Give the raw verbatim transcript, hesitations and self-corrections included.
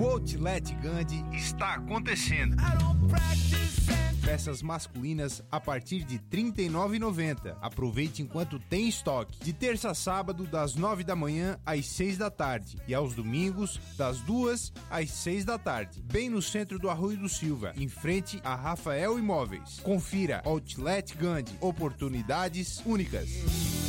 O Outlet Gandhi está acontecendo. Peças masculinas a partir de trinta e nove reais e noventa centavos. Aproveite enquanto tem estoque. De terça a sábado, das nove da manhã às seis da tarde. E aos domingos, das duas às seis da tarde. Bem no centro do Arroio do Silva, em frente a Rafael Imóveis. Confira Outlet Gandhi. Oportunidades únicas.